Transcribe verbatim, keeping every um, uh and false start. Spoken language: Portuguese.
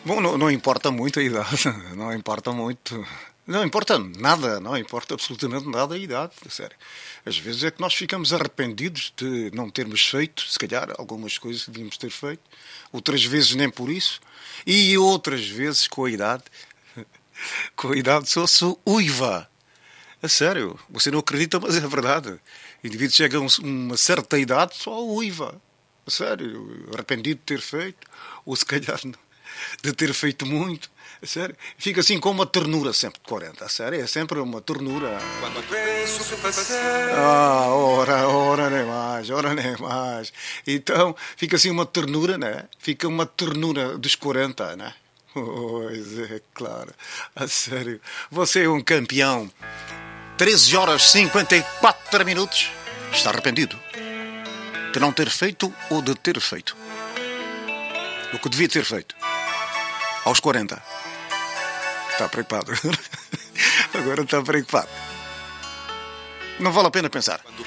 Bom, não, não importa muito a idade, não importa muito. Não importa nada, não importa absolutamente nada a idade, a sério. Às vezes é que nós ficamos arrependidos de não termos feito, se calhar, algumas coisas que devíamos ter feito. Outras vezes nem por isso. E outras vezes, com a idade, com a idade sou-se uiva. A sério, você não acredita, mas é verdade. O indivíduo chega a um- uma certa idade só uiva. A sério, arrependido de ter feito, ou se calhar de ter feito muito. A sério, fica assim com uma ternura sempre de quarenta. A sério, é sempre uma ternura. Quando penso que passei. Ah, ora, ora nem mais, ora nem mais. Então, fica assim uma ternura, né? Fica uma ternura dos quarenta, né? Pois é, claro. A sério. Você é um campeão. treze horas e cinquenta e quatro minutos. Está arrependido de não ter feito ou de ter feito o que devia ter feito aos quarenta. Está preocupado. Agora está preocupado. Não vale a pena pensar.